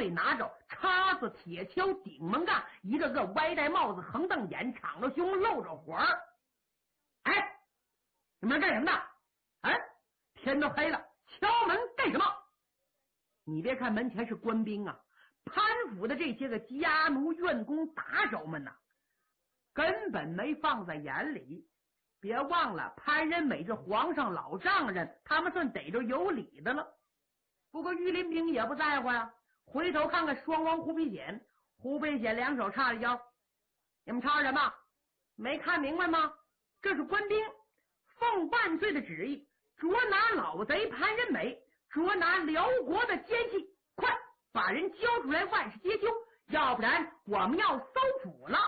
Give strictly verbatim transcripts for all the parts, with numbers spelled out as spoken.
里拿着叉子、铁锹、顶门杠，一个个歪戴帽子、横瞪眼、敞着胸、露着火儿。哎，你们干什么的？哎，天都黑了，敲门干什么？你别看门前是官兵啊，潘府的这些个家奴、院工、打手们呐、啊，根本没放在眼里。别忘了，潘仁美是皇上老丈人，他们算逮着有理的了。不过御林兵也不在乎呀、啊，回头看看双王胡皮显，胡皮显两手叉着腰，你们吵什么？没看明白吗？这是官兵奉万岁的旨意，捉拿老贼潘仁美，捉拿辽国的奸细，快把人交出来，万事皆休，要不然我们要搜府了。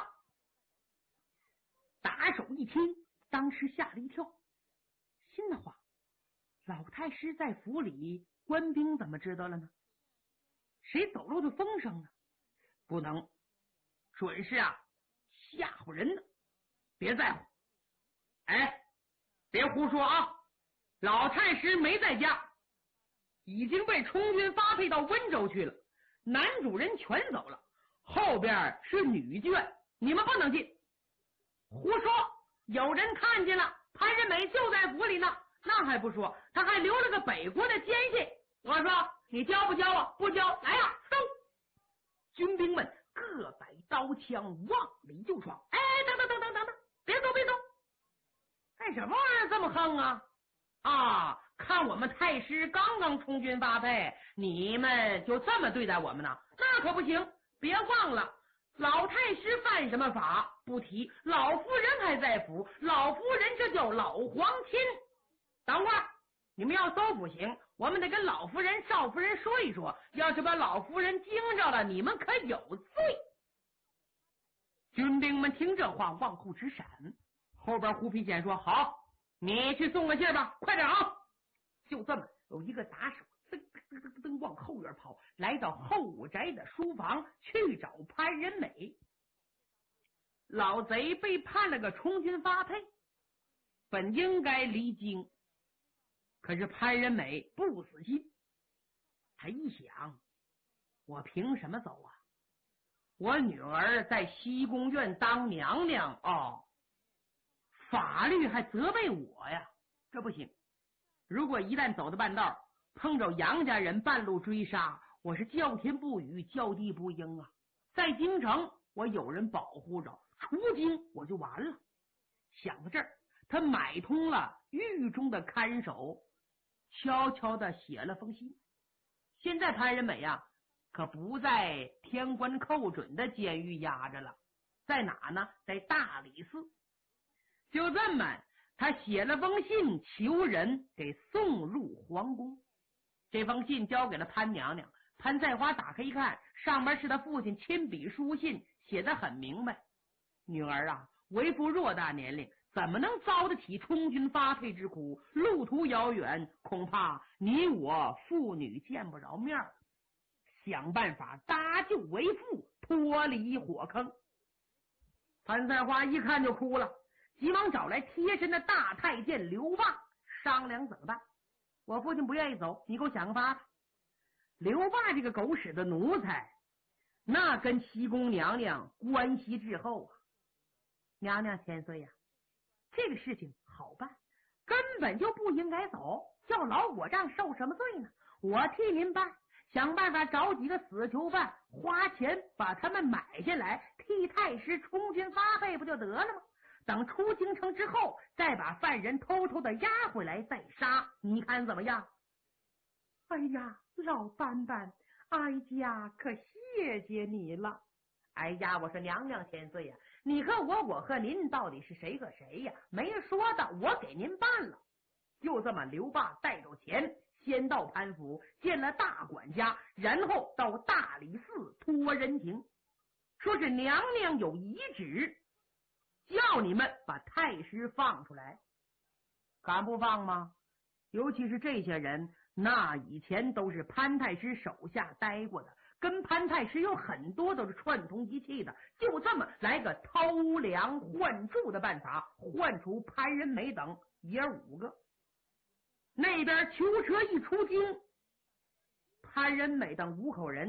打手一听，当时吓了一跳，心的话，老太师在府里，官兵怎么知道了呢？谁走漏的风声呢？不能，准是啊吓唬人的，别在乎。哎，别胡说啊！老太师没在家，已经被充军发配到温州去了，男主人全走了，后边是女眷，你们不能进。胡说，有人看见了，潘仁美就在府里呢，那还不说，他还留了个北国的奸细。我说你交不交啊？不交，来呀、啊，搜！军兵们各摆刀枪，往里就闯。哎，等等等等等等，别走别走！干什么玩意儿这么横啊？啊，看我们太师刚刚充军发配，你们就这么对待我们呢？那可不行！别忘了，老太师犯什么法不提，老夫人还在府，老夫人这叫老皇亲。等会儿你们要搜府行，我们得跟老夫人、少夫人说一说，要是把老夫人惊着了，你们可有罪。军兵们听这话，往后直闪。后边胡皮显说：“好，你去送个信吧，快点啊！”就这么，有一个打手噔噔噔噔往后院跑，来到后宅的书房去找潘仁美。老贼被判了个充军发配，本应该离京，可是潘仁美不死心。他一想，我凭什么走啊？我女儿在西宫院当娘娘哦。法律还责备我呀，这不行。如果一旦走到半道，碰着杨家人半路追杀，我是叫天不语，叫地不应啊。在京城我有人保护着，出京我就完了。想到这儿，他买通了狱中的看守，悄悄的写了封信。现在潘仁美啊，可不在天官寇准的监狱压着了，在哪呢？在大理寺。就这么，他写了封信求人给送入皇宫。这封信交给了潘娘娘，潘在花打开一看，上面是他父亲亲笔书信，写得很明白。女儿啊，为父偌大年龄，怎么能遭得起充军发配之苦？路途遥远，恐怕你我父女见不着面，想办法搭救为父，脱离火坑。潘在花一看就哭了，急忙找来贴身的大太监刘霸商量怎么办。我父亲不愿意走，你给我想个法子。刘霸这个狗屎的奴才，那跟西宫娘娘关系至厚啊。娘娘千岁呀、啊，这个事情好办，根本就不应该走，叫老我丈受什么罪呢？我替您办，想办法找几个死囚犯，花钱把他们买下来，替太师充军发配不就得了吗？等出京城之后，再把犯人偷偷的押回来再杀，你看怎么样？哎呀，老班班，哀家可谢谢你了。哎呀，我说娘娘千岁呀、啊，你和我，我和您到底是谁和谁呀？没说的，我给您办了。就这么，刘霸带着钱，先到潘府见了大管家，然后到大理寺托人情，说是娘娘有遗旨，叫你们把太师放出来。敢不放吗？尤其是这些人，那以前都是潘太师手下待过的，跟潘太师有很多都是串通一气的，就这么来个偷梁换柱的办法，换出潘仁美等爷五个。那边囚车一出京，潘仁美等五口人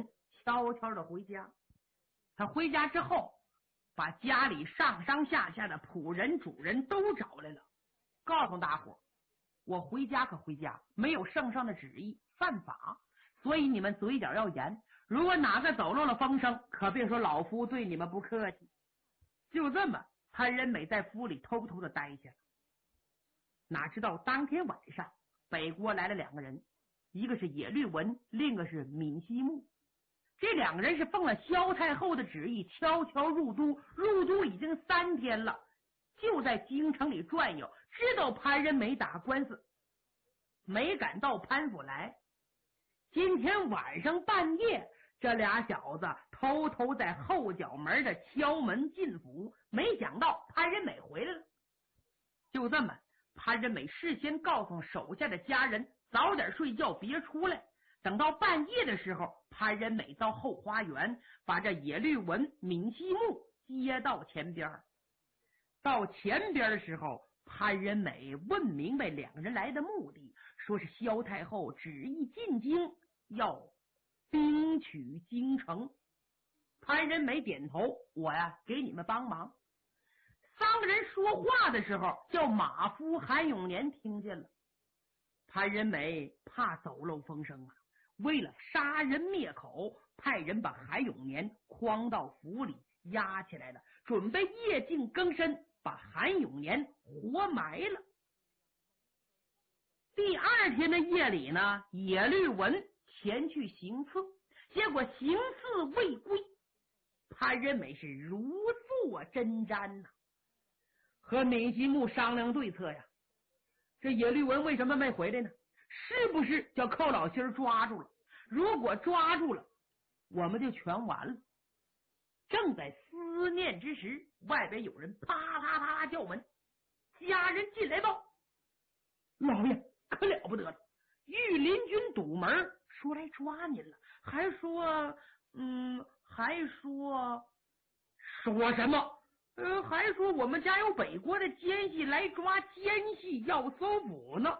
悄悄的回家。他回家之后，把家里上上下下的仆人主人都找来了，告诉大伙，我回家可回家，没有圣上的旨意，犯法，所以你们嘴角要严，如果哪个走漏了风声，可别说老夫对你们不客气。就这么，潘仁美在府里偷偷的待下了。哪知道当天晚上，北国来了两个人，一个是野律文，另一个是闵西木。这两个人是奉了萧太后的旨意，悄悄入都，入都已经三天了，就在京城里转悠，知道潘仁美打官司，没敢到潘府来。今天晚上半夜，这俩小子偷偷在后角门的敲门进府，没想到潘仁美回来了。就这么，潘仁美事先告诉手下的家人早点睡觉，别出来。等到半夜的时候，潘仁美到后花园，把这野律文、闵西木接到前边。到前边的时候，潘仁美问明白两个人来的目的，说是萧太后旨意进京，要兵取京城。潘仁美点头，我呀给你们帮忙。三个人说话的时候，叫马夫韩永年听见了。潘仁美怕走漏风声啊，为了杀人灭口，派人把韩永年诓到府里押起来了，准备夜静更深，把韩永年活埋了。第二天的夜里呢，野律文前去行刺，结果行刺未归，潘仁美是如坐针毡呐、啊，和闵西木商量对策呀。这野律文为什么没回来呢？是不是叫寇老心抓住了？如果抓住了，我们就全完了。正在思念之时，外边有人啪啪啪叫门，家人进来报：老爷可了不得了，御林军堵门，说来抓您了，还说嗯，还说说什么？呃，还说我们家有北国的奸细来抓奸细，要搜捕呢。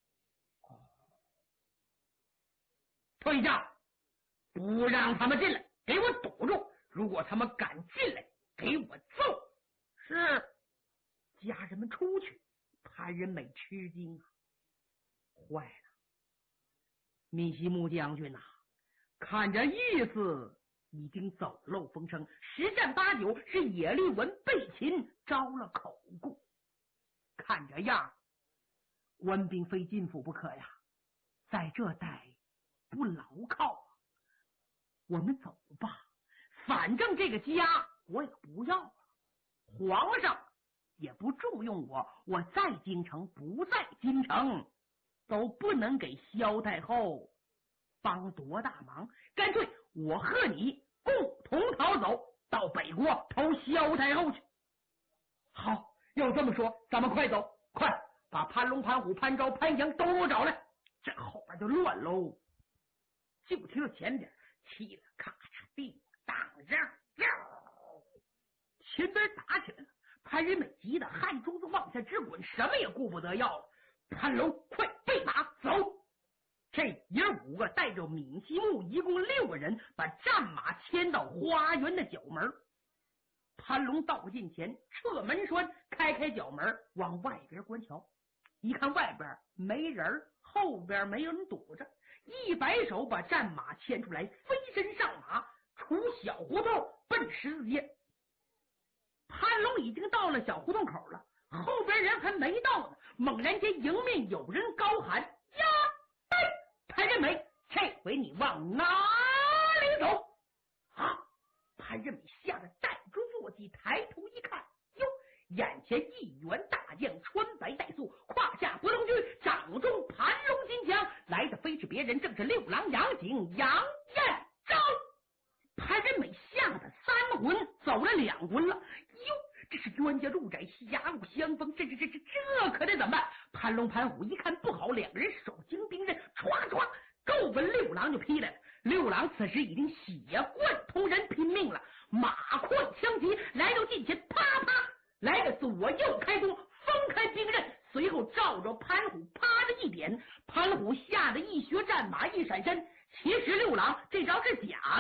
退下，不让他们进来，给我堵住！如果他们敢进来，给我揍！是。家人们出去，潘仁美吃惊啊，坏了！闵西木将军呐、啊，看这意思已经走漏风声，十战八九是野律文被擒，招了口供。看这样，官兵非进府不可呀，在这待不牢靠啊！我们走吧，反正这个家我也不要了，皇上也不重用我，我在京城不在京城，都不能给萧太后帮多大忙，干脆我和你共同逃走，到北国投萧太后去。好，要这么说，咱们快走，快把潘龙、潘虎、潘昭、潘阳都给我找来，这后边就乱喽。就听到前边气了咔嚓地当让哟，前边打起来了。潘仁美急得汗珠子往下直滚，什么也顾不得要了。潘龙，快备马走！这爷五个带着闵西木一共六个人，把战马牵到花园的角门。潘龙到近前，撤门栓，开开角门，往外边观瞧。一看外边没人，后边没人堵着，一摆手把战马牵出来，飞身上马，出小胡同奔十字街。潘龙已经到了小胡同口了，后边人还没到呢，猛然间迎面有人高喊：呀！哎，潘仁美，这回你往哪里走？啊！潘仁美吓得站住坐骑，抬头一看，哟，眼前一员大将，穿白带素，胯下不龙驹，掌中盘龙金枪，来的非是别人，正是六郎杨景杨彦昭。潘仁美吓得三魂走了两魂了，哟，这是冤家路窄，狭路相逢，这这这这这可得怎么办？潘龙、潘虎一看不好，两个人手擎兵刃，唰唰够奔六郎就劈来了。六郎此时已经血贯通人，拼命了，马快枪急，来到近前，